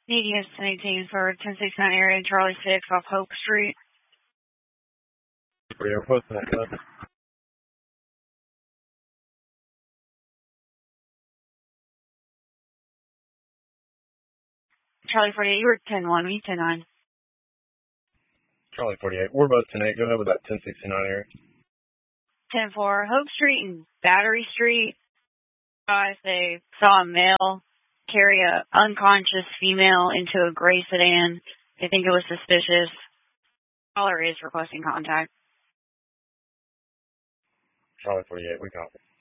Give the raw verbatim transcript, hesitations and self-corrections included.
Medium eighteen for ten sixty-nine area, Charlie six off Hope Street. forty-eight, we're posting that gun. Charlie forty-eight, you were ten one, me ten nine. Charlie forty-eight, we're both ten eight. Go ahead with that ten sixty-nine area. ten four, Hope Street and Battery Street. Uh, they saw a male carry a unconscious female into a gray sedan. They think it was suspicious. Caller is requesting contact. Charlie forty-eight, we copy.